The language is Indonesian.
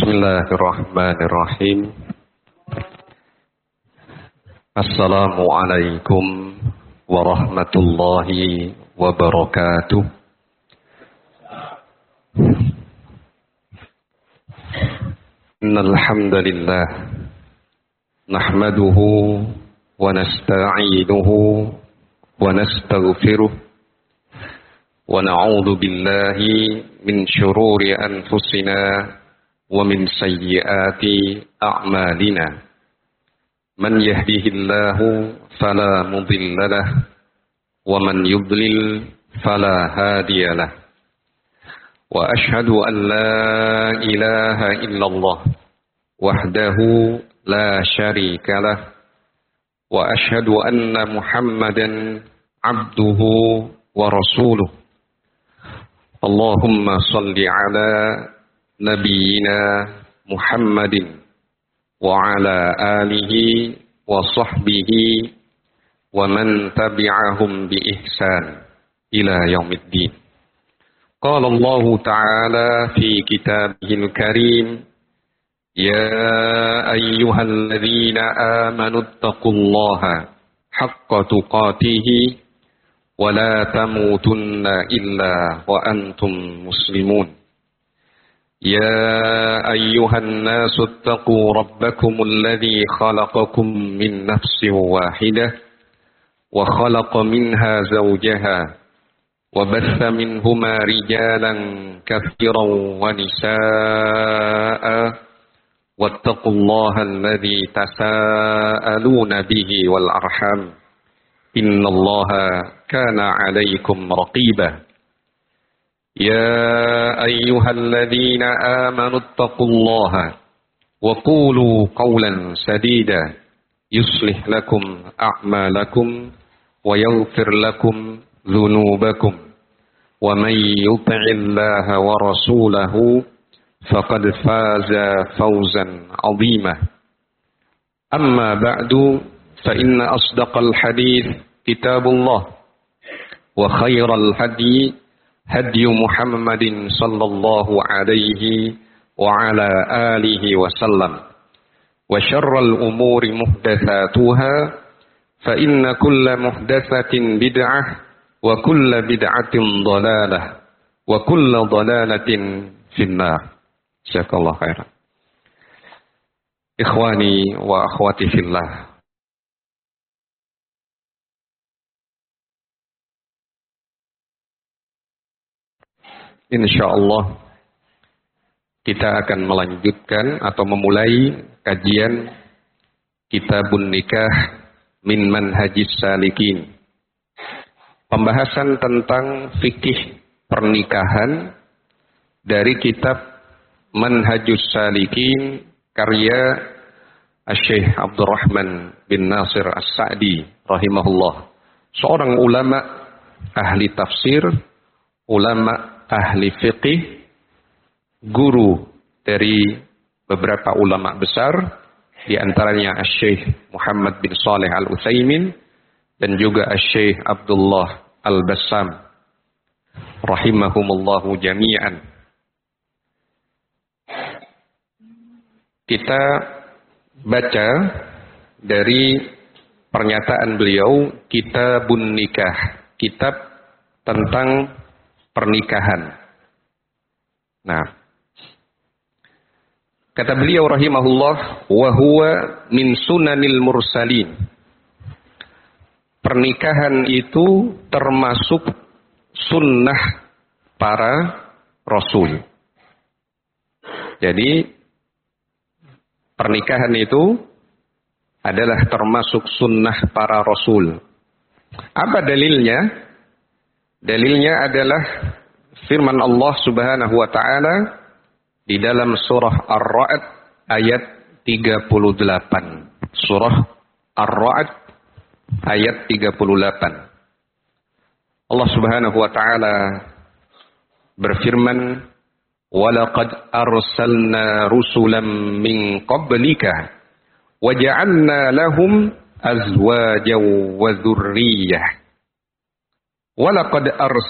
Bismillahirrahmanirrahim. Assalamualaikum warahmatullahi wabarakatuh. Innal hamdalillah nahmaduhu wa nasta'inuhu wa nastaghfiruh wa na'udzu billahi min shururi anfusina wa min sayyiati a'malina. Man yahdihillahu fala mudilla lahu wa man yudlil fala hadiya lahu. Wa ashhadu an la ilaha illallah wahdahu la syarika lahu wa ashhadu anna Muhammadan abduhu wa rasuluh. Allahumma salli ala nabiyyina Muhammadin wa ala alihi wa sahbihi wa man tabi'ahum bi ihsan ila yaumiddin. Qala Allah ta'ala fi kitabihil karim, ya ayyuhalladzina amanu taqullaha haqqa tuqatih wa la tamutunna illa wa antum muslimun. يا أيها الناس اتقوا ربكم الذي خلقكم من نفس واحدة وخلق منها زوجها وبث منهما رجالا كثيرا ونساء واتقوا الله الذي تساءلون به والأرحام إن الله كان عليكم رقيبا. يا أيها الذين آمنوا اتقوا الله وقولوا قولا سديدا يصلح لكم أعمالكم ويغفر لكم ذنوبكم ومن يطع الله ورسوله فقد فاز فوزا عظيما. أما بعد فإن أصدق الحديث كتاب الله وخير الهدي هدي محمد صلى الله عليه وعلى آله وسلم وشر الأمور محدثاتها فإن كل محدثة بدعة وكل بدعة ضلالة وكل ضلالة في النار. جزاك الله خيرا. إخواني وأخواتي في الله, insyaallah kita akan melanjutkan atau memulai kajian Kitabun Nikah min Manhajis Salikin. Pembahasan tentang fikih pernikahan dari kitab Manhajus Salikin karya Syekh Abdurrahman bin Nasir As-Sa'di rahimahullah. Seorang ulama ahli tafsir, ulama ahli fiqih, guru dari beberapa ulama besar, di antaranya Syekh Muhammad bin Shalih Al-Utsaimin dan juga Syekh Abdullah Al-Bassam rahimahumullahu jami'an. Kita baca dari pernyataan beliau, Kitabun Nikah, kitab tentang pernikahan. Nah, kata beliau rahimahullah, wa huwa min sunanil mursalin. Pernikahan itu termasuk sunnah para rasul. Jadi pernikahan itu adalah termasuk sunnah para rasul. Apa dalilnya? Dalilnya adalah firman Allah Subhanahu wa taala di dalam surah Ar-Ra'd ayat 38. Surah Ar-Ra'd ayat 38. Allah Subhanahu wa taala berfirman, "Wa laqad arsalna rusulan min qablika wa ja'alna lahum azwajan wa dzurriyyah." Walaqad